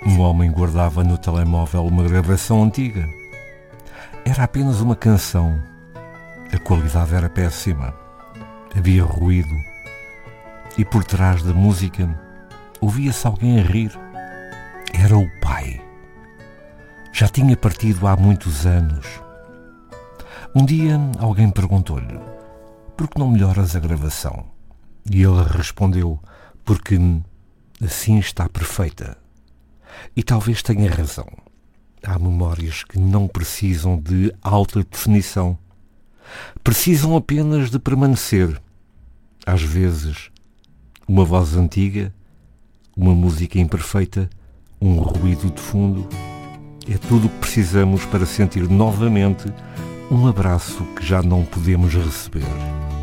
Um homem guardava no telemóvel uma gravação antiga. Era apenas uma canção. A qualidade era péssima. Havia ruído. E por trás da música ouvia-se alguém a rir. Era o pai. Já tinha partido há muitos anos. Um dia alguém perguntou-lhe: por que não melhoras a gravação? E ele respondeu: porque assim está perfeita. E talvez tenha razão. Há memórias que não precisam de alta definição. Precisam apenas de permanecer. Às vezes, uma voz antiga, uma música imperfeita, um ruído de fundo, é tudo o que precisamos para sentir novamente um abraço que já não podemos receber.